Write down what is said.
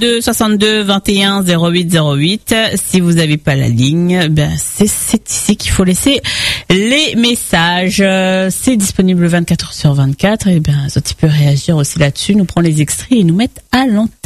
62 21 08 08. Si vous n'avez pas la ligne, ben c'est ici qu'il faut laisser les messages. C'est disponible 24h sur 24. Et ben, ça, tu peux réagir aussi là-dessus, nous prendre les extraits et nous mettre à l'antenne.